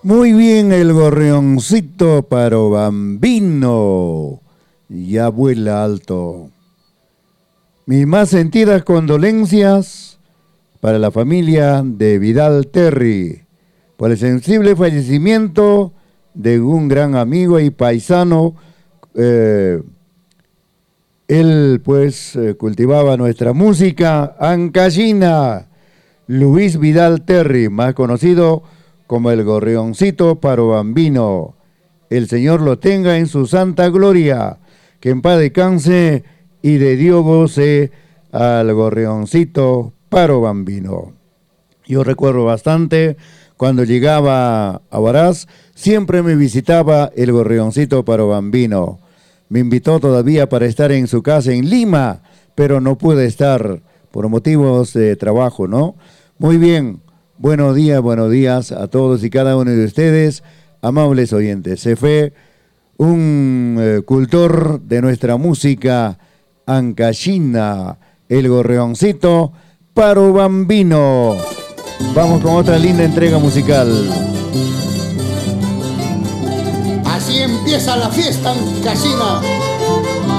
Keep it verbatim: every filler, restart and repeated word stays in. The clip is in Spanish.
Muy bien, el gorrioncito Paro Bambino ya vuela alto. Mis más sentidas condolencias para la familia de Vidal Terry por el sensible fallecimiento de un gran amigo y paisano. Eh, él pues eh, cultivaba nuestra música ancashina, Luis Vidal Terry, más conocido como el gorrioncito Paro Bambino. El Señor lo tenga en su santa gloria, que en paz descanse y de Dios goce al gorrioncito Paro Bambino. Yo recuerdo bastante cuando llegaba a Huaraz, siempre me visitaba el gorrioncito Paro Bambino. Me invitó todavía para estar en su casa en Lima, pero no pude estar por motivos de trabajo, ¿no? Muy bien, buenos días, buenos días a todos y cada uno de ustedes, amables oyentes. Se fue un eh, cultor de nuestra música ancashina, el gorrioncito Paro Bambino. Vamos con otra linda entrega musical. Así empieza la fiesta ancashina.